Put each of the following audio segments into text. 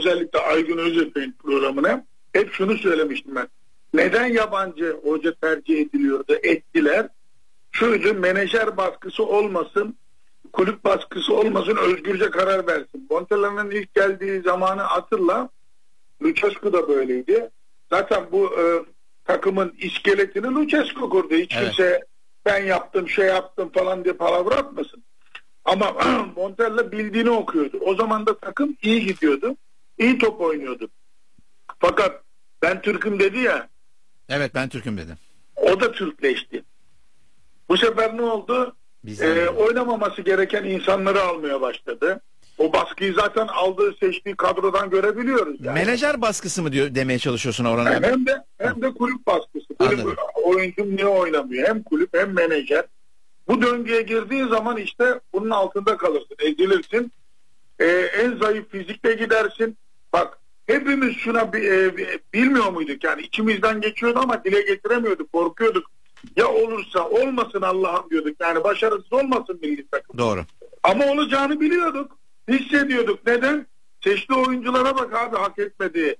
özellikle Aygün Özepek'in programına hep şunu söylemiştim ben. Neden yabancı hoca tercih ediliyordu, ettiler? Şuydu, menajer baskısı olmasın, kulüp baskısı olmasın, özgürce karar versin. Montella'nın ilk geldiği zamanı hatırla, Lucescu da böyleydi. Zaten bu takımın iskeletini Lucescu kurdu. Hiç kimse ben yaptım, şey yaptım falan diye palavra atmasın. Ama Montella bildiğini okuyordu. O zaman da takım iyi gidiyordu. İyi top oynuyordu. Fakat ben Türk'üm dedi ya. Evet, ben Türk'üm dedi. O da Türkleşti. Bu sefer ne oldu? Oynamaması gereken insanları almaya başladı. O baskıyı zaten aldığı, seçtiği kadrodan görebiliyoruz. Yani. Menajer baskısı mı diyor demeye çalışıyorsun Orhan abi? Hem de kulüp baskısı. Kulüp, oyuncum niye oynamıyor? Hem kulüp hem menajer. Bu döngüye girdiğin zaman işte bunun altında kalırsın, ezilirsin. En zayıf fizikle gidersin. Bak hepimiz şuna bilmiyor muyduk? Yani içimizden geçiyordu ama dile getiremiyorduk, korkuyorduk. Ya olursa olmasın Allah'ım diyorduk. Yani başarısız olmasın milli takım. Doğru. Ama olacağını biliyorduk. Hissediyorduk. Neden? Seçtiği oyunculara bak abi, hak etmediği.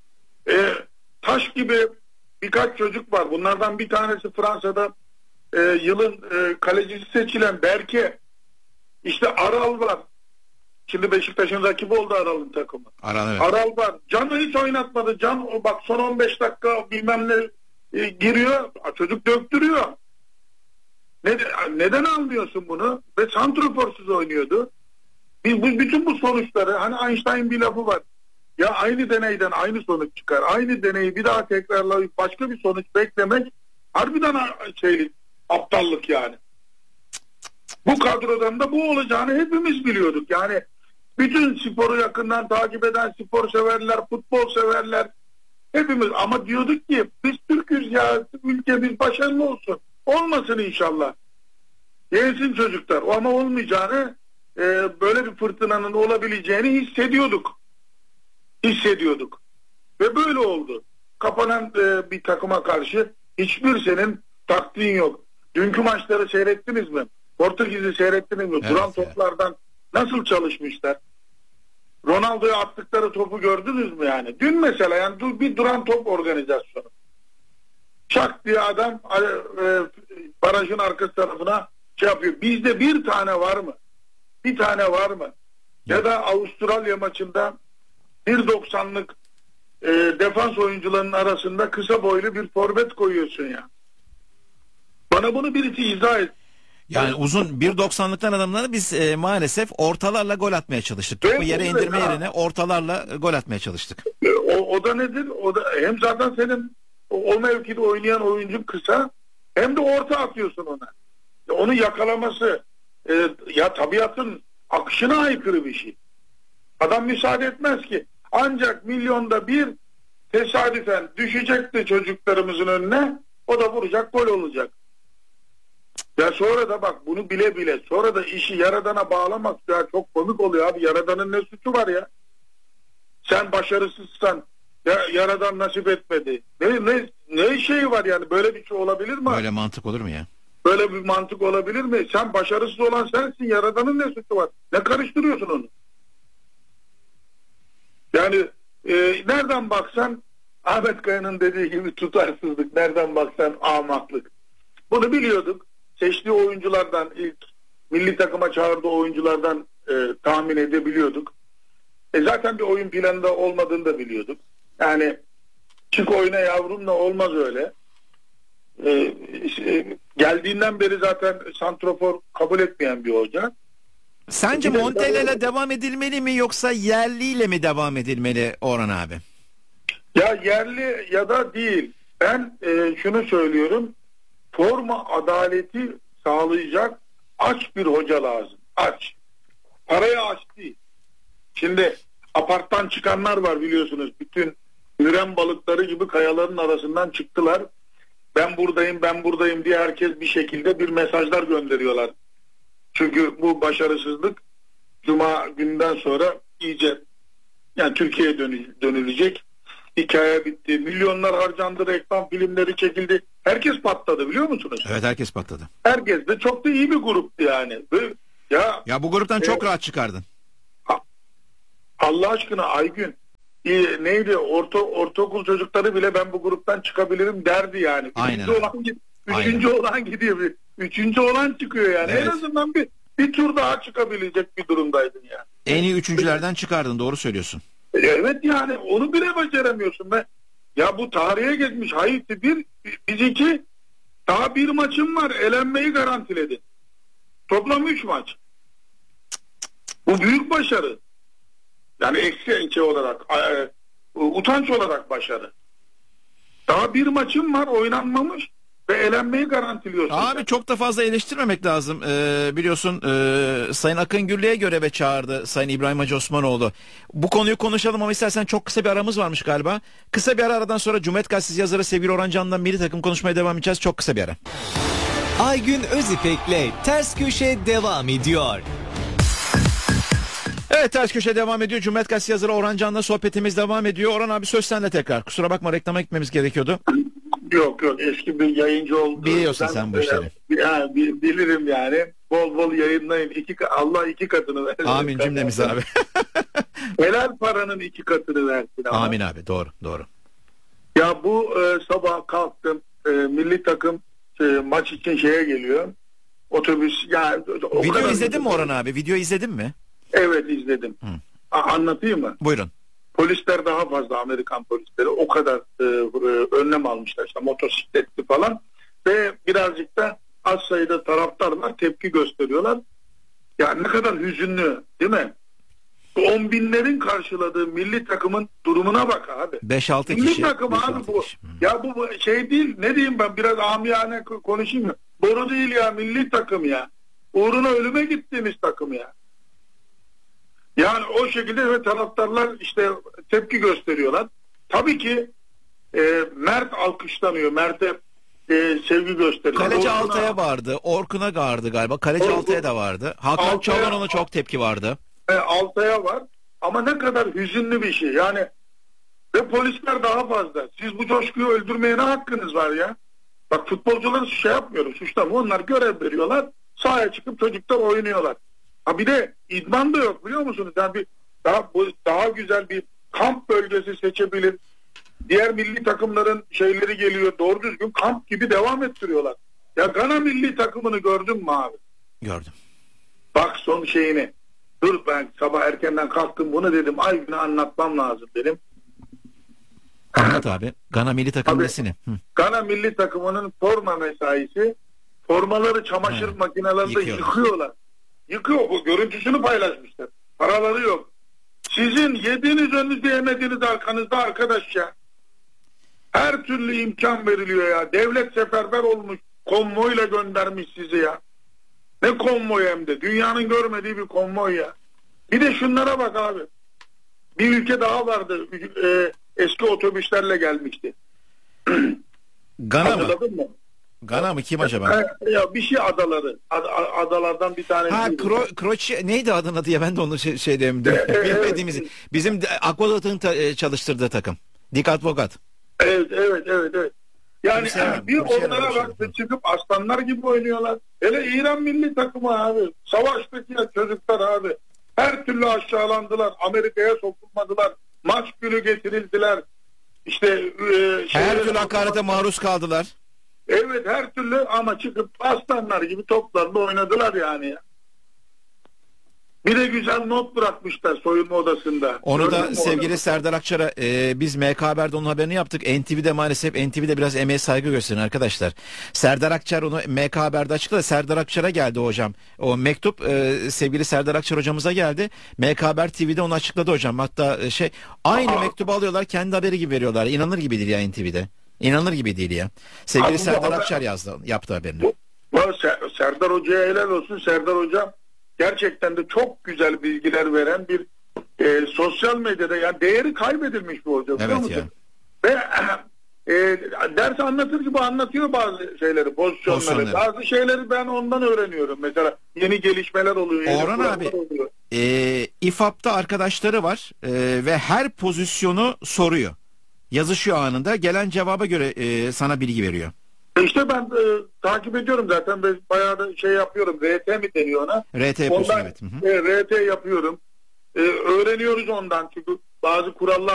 Taş gibi birkaç çocuk var. Bunlardan bir tanesi Fransa'da yılın kalecisi seçilen Berke. İşte Aral var. Şimdi Beşiktaş'ın rakibi oldu Aral'ın takımı. Aral var. Can'ı hiç oynatmadı. Can bak son 15 dakika bilmem ne giriyor. Çocuk döktürüyor. Neden almıyorsun bunu? Ve santraforsuz oynuyordu. Bütün bu sonuçları, hani Einstein bir lafı var. Ya aynı deneyden aynı sonuç çıkar. Aynı deneyi bir daha tekrarlayıp başka bir sonuç beklemek harbiden aptallık yani. Bu kadrodan da bu olacağını hepimiz biliyorduk. Yani bütün sporu yakından takip eden spor severler, futbol severler hepimiz, ama diyorduk ki biz Türk'üz ya, ülkemiz başarılı olsun. Olmasın inşallah. Yensin çocuklar. Ama olmayacağını, böyle bir fırtınanın olabileceğini hissediyorduk. Ve böyle oldu. Kapanan bir takıma karşı hiçbir senin taktiğin yok. Dünkü maçları seyrettiniz mi? Portekiz'i seyrettiniz mi? Evet, duran toplardan nasıl çalışmışlar? Ronaldo'ya attıkları topu gördünüz mü yani? Dün mesela yani bir duran top organizasyonu. Şak diye adam barajın arka tarafına şey yapıyor. Bizde bir tane var mı? Bir tane var mı? Ya da Avustralya maçında 1.90'lık defans oyuncularının arasında kısa boylu bir forvet koyuyorsun ya. Bana bunu birisi izah et. Yani uzun 1.90'lıktan adamları biz maalesef ortalarla gol atmaya çalıştık. Topu yere indirme yerine ortalarla gol atmaya çalıştık. O da nedir? O da hem zaten senin o mevkide oynayan oyuncun kısa, hem de orta atıyorsun ona. Onu yakalaması ya tabiatın akışına aykırı bir şey. Adam müsaade etmez ki. Ancak milyonda bir tesadüfen düşecekti çocuklarımızın önüne. O da vuracak, gol olacak. Ya sonra da bak bunu bile bile sonra da işi Yaradan'a bağlamak ya çok komik oluyor abi. Yaradan'ın ne suçu var ya? Sen başarısızsan ya Yaradan nasip etmedi. Ne şeyi var yani, böyle bir şey olabilir mi? Böyle mantık olur mu ya? Böyle bir mantık olabilir mi? Sen başarısız olan sensin. Yaradan'ın ne suçu var? Ne karıştırıyorsun onu? Yani nereden baksan Ahmet Kaya'nın dediği gibi tutarsızlık, nereden baksan ahmaklık. Bunu biliyorduk. Seçtiği oyunculardan, ilk milli takıma çağırdığı oyunculardan tahmin edebiliyorduk. Zaten bir oyun planında olmadığını da biliyorduk. Yani çık oyna yavrumla olmaz öyle. Geldiğinden beri zaten santrafor kabul etmeyen bir hoca. Sence Montella ile devam edilmeli mi yoksa yerliyle mi devam edilmeli Orhan abi? Ya yerli ya da değil. Ben şunu söylüyorum. Forma adaleti sağlayacak aç bir hoca lazım. Aç. Paraya aç değil. Şimdi aparttan çıkanlar var biliyorsunuz. Bütün müren balıkları gibi kayaların arasından çıktılar. Ben buradayım diye herkes bir şekilde bir mesajlar gönderiyorlar. Çünkü bu başarısızlık Cuma günden sonra iyice yani Türkiye'ye dönülecek. Hikaye bitti. Milyonlar harcandı. Reklam filmleri çekildi. Herkes patladı biliyor musunuz? Evet, herkes patladı. Herkes de çok da iyi bir gruptu yani. Ya bu gruptan çok rahat çıkardın. Allah aşkına Aygün, neydi ortaokul çocukları bile ben bu gruptan çıkabilirim derdi yani. Aynen. Üçüncü olan gidiyor. Üçüncü olan çıkıyor yani. Evet. En azından bir tur daha çıkabilecek bir durumdaydın yani. En iyi üçüncülerden çıkardın, doğru söylüyorsun. Evet yani onu bile başaramıyorsun be. Ya bu tarihe geçmiş Haiti 1, biz 2, daha bir maçım var, elenmeyi garantiledi. Toplam 3 maç. Bu büyük başarı. Yani eksi olarak, utanç olarak başarı. Daha bir maçım var, oynanmamış ve elenmeyi garantiliyorsun. Abi çok da fazla eleştirmemek lazım. Biliyorsun Sayın Akın Gürlü'ye göreve çağırdı Sayın İbrahim Hacı Osmanoğlu. Bu konuyu konuşalım ama istersen çok kısa bir aramız varmış galiba. Kısa bir aradan sonra Cumhuriyet Gazetesi yazarı Sevgili Orhan Can'dan milli takım konuşmaya devam edeceğiz. Çok kısa bir ara. Aygün Özipek'le Ters Köşe devam ediyor. Evet, Ters Köşe devam ediyor. Cumhuriyet Gazetesi yazarı Orhan Can'la sohbetimiz devam ediyor. Orhan abi, söz sende tekrar. Kusura bakma, reklama gitmemiz gerekiyordu. Yok eski bir yayıncı oldu. Biliyorsun sen bu işleri. Bilirim yani. Bol bol yayınlayın. Allah 2 katını versin. Amin cümlemiz abi. Helal paranın 2 katını versin. Ama. Amin abi, doğru. Ya bu sabah kalktım. Milli takım maç için şeye geliyor. Otobüs. Yani, Video izledin mi Orhan abi? Video izledin mi? Evet, izledim. Anlatayım mı? Buyurun. Polisler daha fazla, Amerikan polisleri o kadar önlem almışlar, işte motosikletli falan ve birazcık da az sayıda taraftar var, tepki gösteriyorlar. Ya ne kadar hüzünlü değil mi? 10 binlerin karşıladığı milli takımın durumuna bak abi. 5-6 kişi. Milli takım abi bu. Ya bu şey değil, ne diyeyim, ben biraz amiyane konuşayım mı? Boru değil ya, milli takım ya. Uğruna ölüme gittiğimiz takım ya. Yani o şekilde ve taraftarlar işte tepki gösteriyorlar. Tabii ki Mert alkışlanıyor. Mert'e sevgi gösteriyor. Kaleci Altay'a vardı. Orkun'a vardı galiba. Kaleci Altay'a da vardı. Hakan Çalhanoğlu'na çok tepki vardı. Altay'a var. Ama ne kadar hüzünlü bir şey. Yani ve polisler daha fazla. Siz bu coşkuyu öldürmeye ne hakkınız var ya? Bak, futbolcuları şey yapmıyorum, suçlamıyor. Onlar görev veriyorlar. Sahaya çıkıp çocuklar oynuyorlar. Ha bir de idman da yok, biliyor musunuz? Yani daha güzel bir kamp bölgesi seçebilir. Diğer milli takımların şeyleri geliyor, doğru düzgün kamp gibi devam ettiriyorlar. Ya Gana milli takımını gördün mü abi? Gördüm. Bak son şeyini. Dur, ben sabah erkenden kalktım, bunu dedim Aygün'e anlatmam lazım dedim. Anlat abi. Gana milli takım nesini? Gana milli takımının forma mesaisi, formaları çamaşır makinelerinde yıkıyorlar. Yıkıyor, bu görüntüsünü paylaşmışlar. Paraları yok. Sizin yediğiniz önünüzde, yemediğiniz arkanızda arkadaş ya. Her türlü imkan veriliyor ya. Devlet seferber olmuş. Konvoyla göndermiş sizi ya. Ne konvoy hem de. Dünyanın görmediği bir konvoy ya. Bir de şunlara bak abi. Bir ülke daha vardı. Eski otobüslerle gelmişti. Gana mı? Hatırladın mı? Gana mı? Kim acaba? Ya bir şey adaları. Adalardan bir tanesi. Ha, Kroçi neydi adına diye ben de onu şey diyeyim. Bilmediğimiz. Bizim Akvogat'ın çalıştırdığı takım. Dik Advokat. Evet. Yani bir onlara bak, çıkıp aslanlar gibi oynuyorlar. Hele İran milli takımı abi. Savaştaki çocuklar abi. Her türlü aşağılandılar. Amerika'ya sokulmadılar. Maç günü getirildiler. İşte her türlü hakarete maruz kaldılar. Evet, her türlü, ama çıkıp aslanlar gibi toplarla oynadılar yani ya. Bir de güzel not bırakmışlar soyunma odasında. Onu da sevgili Serdar Akçar'a biz MK Haber'de onun haberini yaptık. NTV'de maalesef, NTV'de biraz emeğe saygı gösterin arkadaşlar. Serdar Akçar onu MK Haber'de açıkladı. Serdar Akçar'a geldi hocam. O mektup sevgili Serdar Akçar hocamıza geldi. MK Haber TV'de onu açıkladı hocam. Hatta aynı mektubu alıyorlar, kendi haberi gibi veriyorlar. İnanılır gibi değil ya NTV'de. İnanılır gibi değil ya. Sevgili Serdar Akçar yaptı haberini. Serdar Hoca'ya helal olsun. Serdar Hoca gerçekten de çok güzel bilgiler veren bir sosyal medyada, yani değeri kaybedilmiş bir hoca. Evet ya. Ve ders anlatır gibi anlatıyor bazı şeyleri, pozisyonları. Bazı şeyleri ben ondan öğreniyorum. Mesela yeni gelişmeler oluyor. Orhan abi, İFAP'ta arkadaşları var ve her pozisyonu soruyor. Yazışıyor anında. Gelen cevaba göre sana bilgi veriyor. İşte ben takip ediyorum zaten. Ben bayağı da şey yapıyorum. RT mi deniyor ona? RT yapıyorsun, evet. RT yapıyorum. Öğreniyoruz ondan. Çünkü bazı kurallar